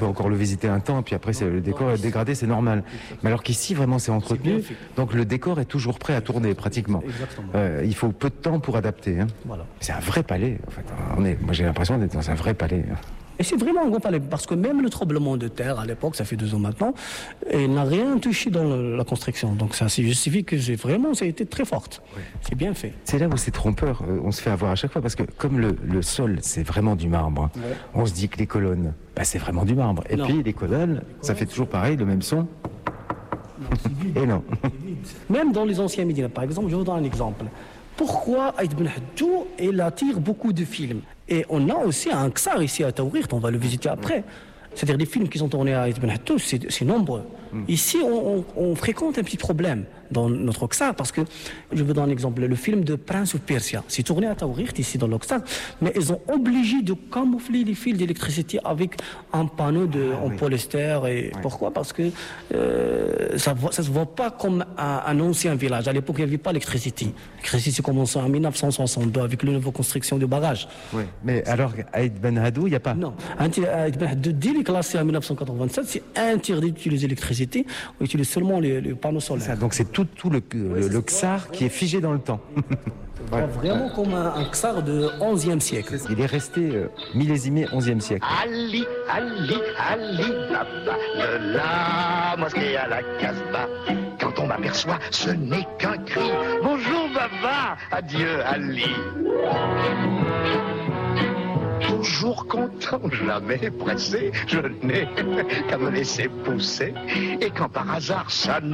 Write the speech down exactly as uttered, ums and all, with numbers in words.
peut encore le visiter un temps, puis après c'est, le décor est dégradé, c'est normal. Mais alors qu'ici, vraiment, c'est entretenu, donc le décor est toujours prêt à tourner, pratiquement. Euh, il faut peu de temps pour adapter. Hein. Voilà. C'est un vrai palais, en fait. On est, moi, j'ai l'impression d'être dans un vrai palais. Et c'est vraiment un grand palais, parce que même le tremblement de terre, à l'époque, ça fait deux ans maintenant, il n'a rien touché dans le, la construction. Donc ça justifie que j'ai vraiment, ça a été très forte. Oui. C'est bien fait. C'est là où c'est trompeur, on se fait avoir à chaque fois, parce que comme le, le sol, c'est vraiment du marbre, ouais. On se dit que les colonnes, bah, c'est vraiment du marbre. Et non. Puis les colonnes, ça fait toujours pareil, le même son. Non, et non. Même dans les anciens médias, par exemple, je vous donne un exemple. Pourquoi Aïd Ben Haddou, il attire beaucoup de films? Et on a aussi un Ksar ici à Taourir, on va le visiter après. C'est-à-dire les films qui sont tournés à Aïd Ben Haddou, c'est, c'est nombreux. Mm. Ici, on, on, on fréquente un petit problème dans notre Ksar, parce que, je vous donne un exemple, le film de Prince of Persia, c'est tourné à Taourir, ici dans l'Oksar, mais ils ont obligé de camoufler les fils d'électricité avec un panneau de, ah, en oui. polyester. Et oui. Pourquoi? Parce que euh, ça ne se voit pas comme un, un ancien village. À l'époque, il n'y avait pas l'électricité. L'électricité commençait en mille neuf cent soixante-deux avec la nouvelle construction du barrage. Oui. Mais alors, Aïd Ben Haddou, il n'y a pas? Non. Aïd Ben Haddou, dès les classé en mille neuf cent quatre-vingt-sept, c'est interdit d'utiliser l'électricité. On utilise seulement les, les panneaux solaires. Ça, donc c'est tout, tout le, le, le Ksar qui est figé dans le temps. Ouais. Vraiment comme un, un Ksar de onzième siècle. Il est resté euh, millésimé onzième siècle. Ali, Ali, Ali, Baba, de la mosquée à la Casbah. Quand on m'aperçoit, ce n'est qu'un cri. Bonjour Baba, adieu Ali. Toujours content, jamais pressé, je n'ai qu'à me laisser pousser. Et quand par hasard ça